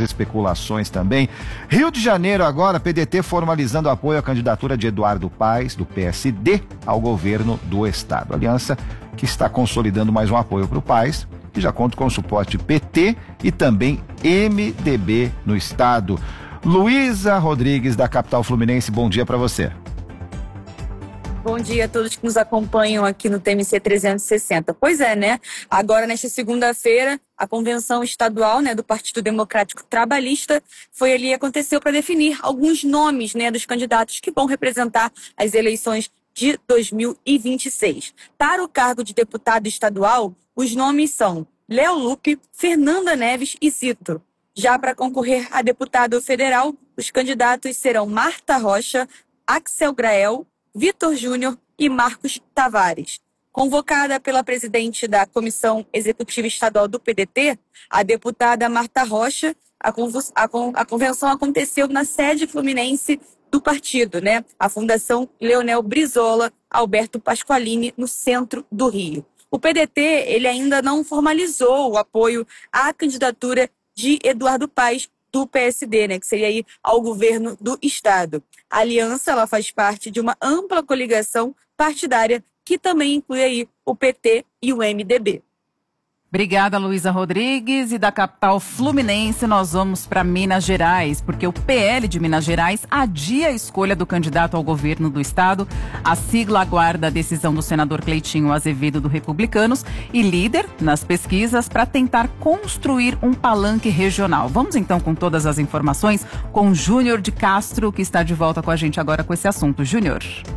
especulações também. Rio de Janeiro agora, PDT formalizando apoio à candidatura de Eduardo Paes, do PSD, ao governo do estado. Aliança que está consolidando mais um apoio para o Paes, que já conta com o suporte PT e também MDB no estado. Luísa Rodrigues, da capital fluminense, bom dia para você. Bom dia a todos que nos acompanham aqui no TMC 360. Pois é, né? Agora, nesta segunda-feira, a convenção estadual, né, do Partido Democrático Trabalhista aconteceu para definir alguns nomes, né, dos candidatos que vão representar as eleições de 2026. Para o cargo de deputado estadual, os nomes são Léo Lupe, Fernanda Neves e Zito. Já para concorrer a deputado federal, os candidatos serão Marta Rocha, Axel Grael, Vitor Júnior e Marcos Tavares. Convocada pela presidente da Comissão Executiva Estadual do PDT, a deputada Marta Rocha, a convenção aconteceu na sede fluminense do partido, né? A Fundação Leonel Brizola Alberto Pasqualini, no centro do Rio. O PDT ele ainda não formalizou o apoio à candidatura de Eduardo Paes, do PSD, né, que seria aí ao governo do estado. A aliança ela faz parte de uma ampla coligação partidária que também inclui aí o PT e o MDB. Obrigada, Luísa Rodrigues. E da capital fluminense nós vamos para Minas Gerais, porque o PL de Minas Gerais adia a escolha do candidato ao governo do estado. A sigla aguarda a decisão do senador Cleitinho Azevedo, do Republicanos, e líder nas pesquisas para tentar construir um palanque regional. Vamos então com todas as informações com Júnior de Castro, que está de volta com a gente agora com esse assunto. Júnior.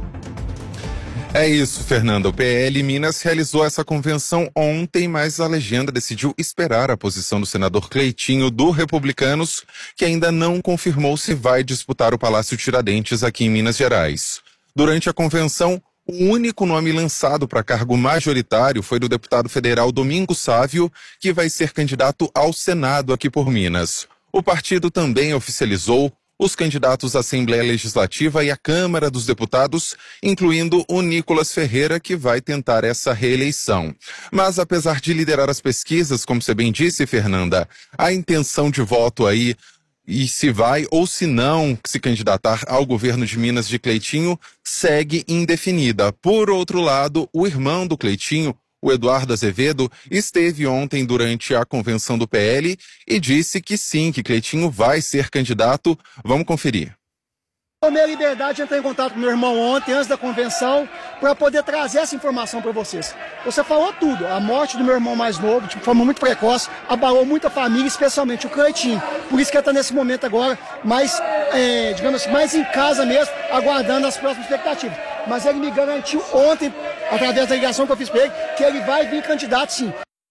É isso, Fernanda. O PL Minas realizou essa convenção ontem, mas a legenda decidiu esperar a posição do senador Cleitinho, do Republicanos, que ainda não confirmou se vai disputar o Palácio Tiradentes aqui em Minas Gerais. Durante a convenção, o único nome lançado para cargo majoritário foi do deputado federal Domingos Sávio, que vai ser candidato ao Senado aqui por Minas. O partido também oficializou os candidatos à Assembleia Legislativa e à Câmara dos Deputados, incluindo o Nicolas Ferreira, que vai tentar essa reeleição. Mas, apesar de liderar as pesquisas, como você bem disse, Fernanda, a intenção de voto aí, e se vai ou se não se candidatar ao governo de Minas de Cleitinho, segue indefinida. Por outro lado, o irmão do Cleitinho, o Eduardo Azevedo, esteve ontem durante a convenção do PL e disse que sim, que Cleitinho vai ser candidato. Vamos conferir. Tomei a liberdade de entrar em contato com meu irmão ontem, antes da convenção, para poder trazer essa informação para vocês. Você falou tudo. A morte do meu irmão mais novo, de forma muito precoce, abalou muita família, especialmente o Cleitinho. Por isso que ele está nesse momento agora, mais, digamos assim, mais em casa mesmo, aguardando as próximas expectativas. Mas ele me garantiu ontem, através da ligação que eu fiz para ele, que ele vai vir candidato sim.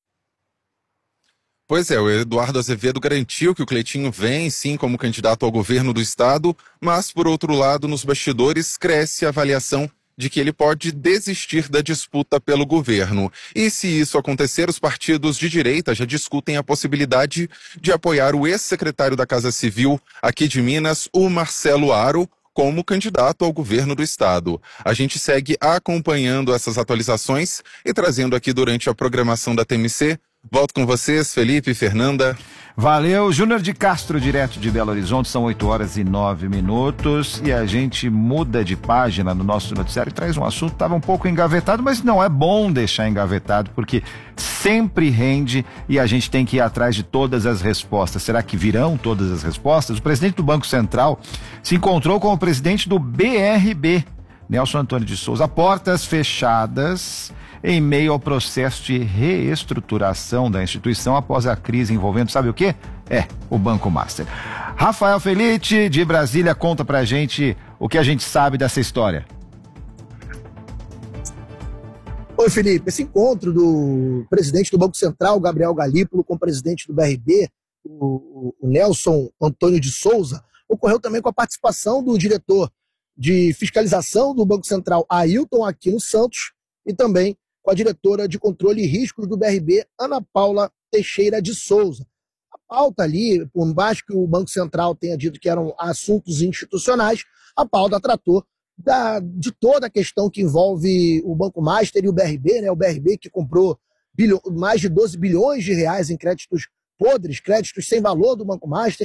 Pois é, o Eduardo Azevedo garantiu que o Cleitinho vem, sim, como candidato ao governo do estado, mas, por outro lado, nos bastidores, cresce a avaliação de que ele pode desistir da disputa pelo governo. E se isso acontecer, os partidos de direita já discutem a possibilidade de apoiar o ex-secretário da Casa Civil aqui de Minas, o Marcelo Aro, como candidato ao governo do estado. A gente segue acompanhando essas atualizações e trazendo aqui durante a programação da TMC. Volto com vocês, Felipe e Fernanda. Valeu, Júnior de Castro, direto de Belo Horizonte. São 8h09 e a gente muda de página no nosso noticiário e traz um assunto que estava um pouco engavetado, mas não é bom deixar engavetado, porque sempre rende e a gente tem que ir atrás de todas as respostas. Será que virão todas as respostas? O presidente do Banco Central se encontrou com o presidente do BRB, Nelson Antônio de Souza, a portas fechadas, em meio ao processo de reestruturação da instituição após a crise envolvendo, sabe o quê? O Banco Master. Rafael Felite, de Brasília, conta pra gente o que a gente sabe dessa história. Oi, Felipe. Esse encontro do presidente do Banco Central, Gabriel Galípolo, com o presidente do BRB, o Nelson Antônio de Souza, ocorreu também com a participação do diretor de fiscalização do Banco Central, Ailton Aquino Santos, e também com a diretora de controle e riscos do BRB, Ana Paula Teixeira de Souza. A pauta ali, por mais que o Banco Central tenha dito que eram assuntos institucionais, a pauta tratou de toda a questão que envolve o Banco Master e o BRB, né? O BRB que comprou mais de 12 bilhões de reais em créditos podres, créditos sem valor do Banco Master,